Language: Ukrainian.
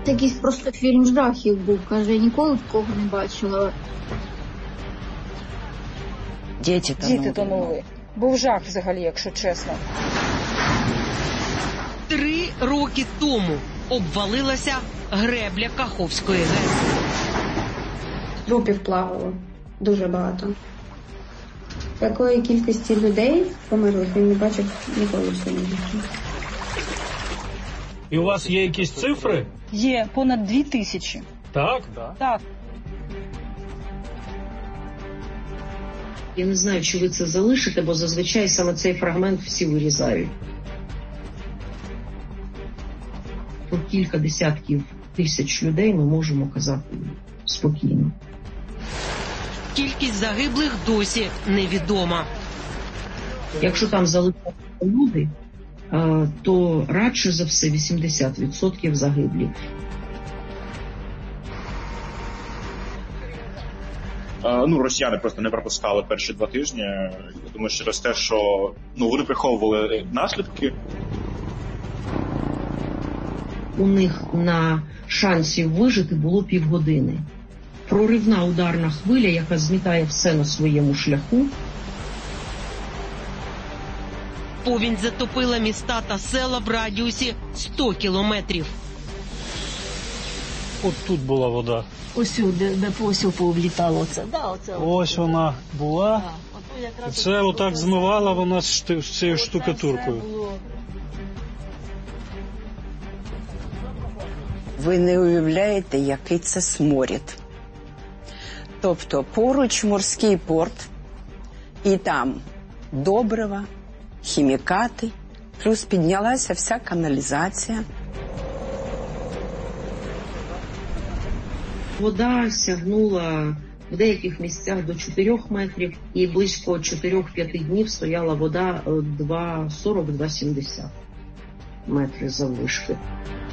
Якийсь просто фільм жахів був, каже, я ніколи такого не бачила. Діти тонули. Був жах взагалі, якщо чесно. 3 роки тому обвалилася гребля Каховської ГЕС. Трупів плавало дуже багато. Такої кількості людей померлих він не бачив ніколи в своєму житті. І у вас є якісь цифри? Є понад 2000. Так? Так. Я не знаю, чи ви це залишите, бо зазвичай саме цей фрагмент всі вирізають. Про кілька десятків тисяч людей ми можемо казати спокійно. Кількість загиблих досі невідома. Якщо там залишаться люди, то радше за все 80% загиблі. Росіяни просто не пропускали перші 2 тижні. Я думаю, через те, що вони приховували наслідки. У них на шансі вижити було півгодини. Проривна ударна хвиля, яка змітає все на своєму шляху. Повінь затопила міста та села в радіусі 100 кілометрів. От тут була вода. Ось, де посів повлітало це. Ось вона була. І це отак змивала вона з цією штукатуркою. Ви не уявляєте, який це сморід. Тобто поруч морський порт, і там добрива, хімікати, плюс піднялася вся каналізація. Вода сягнула в деяких місцях до 4 метрів, і близько 4-5 днів стояла вода 2,40-2,70 метри заввишки.